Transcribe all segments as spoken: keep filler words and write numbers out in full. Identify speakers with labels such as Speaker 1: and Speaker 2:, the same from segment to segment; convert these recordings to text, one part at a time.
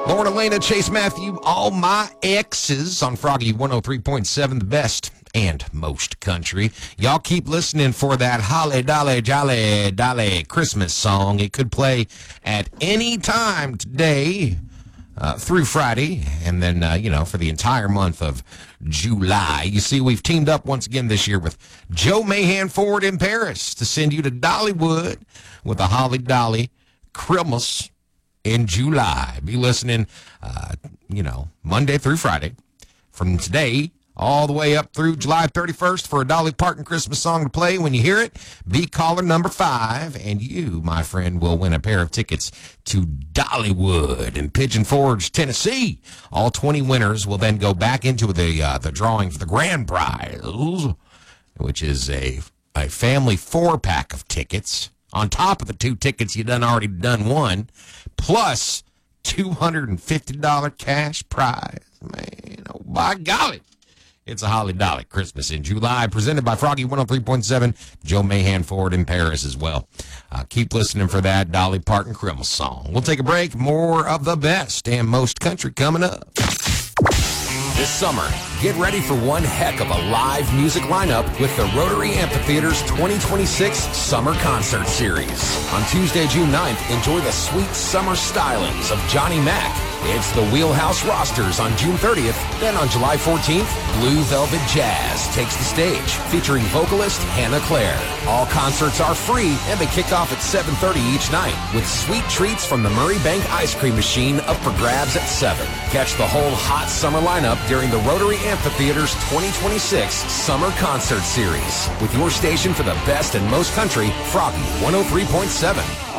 Speaker 1: Lauren Elena, Chase Matthew, all my exes on Froggy one oh three point seven, the best and most country. Y'all keep listening for that Holly Dolly Jolly Dolly Christmas song. It could play at any time today uh, through Friday, and then, uh, you know, for the entire month of July. You see, we've teamed up once again this year with Joe Mahan Ford in Paris to send you to Dollywood with a Holly Dolly Christmas in July. Be listening, uh, you know, Monday through Friday from today all the way up through July thirty-first for a Dolly Parton Christmas song to play. When you hear it, be caller number five, and you, my friend, will win a pair of tickets to Dollywood in Pigeon Forge, Tennessee. All twenty winners will then go back into the uh, the drawing for the grand prize, which is a, a family four-pack of tickets on top of the two tickets you done already done won, plus two hundred fifty dollars cash prize. Man, oh, by golly. It's a Holly Dolly Christmas in July, presented by Froggy one oh three point seven, Joe Mahan Ford in Paris as well. Uh, keep listening for that Dolly Parton Christmas song. We'll take a break. More of the best and most country coming up. This summer, get ready for one heck of a live music lineup with the Rotary Amphitheater's twenty twenty-six Summer Concert Series. On Tuesday, June ninth, enjoy the sweet summer stylings of Johnny Mac. It's the Wheelhouse Rosters on June thirtieth. Then on July fourteenth, Blue Velvet Jazz takes the stage, featuring vocalist Hannah Claire. All concerts are free, and they kick off at seven thirty each night, with sweet treats from the Murray Bank Ice Cream Machine up for grabs at seven. Catch the whole hot summer lineup during the Rotary Amphitheater's twenty twenty-six Summer Concert Series, with your station for the best and most country, Froggy one oh three point seven.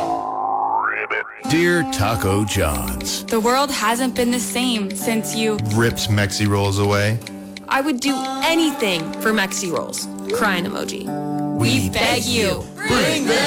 Speaker 2: Dear Taco John's,
Speaker 3: the world hasn't been the same since you
Speaker 4: ripped Mexi Rolls away.
Speaker 3: I would do anything for Mexi Rolls. Crying emoji. We, we beg you, bring them.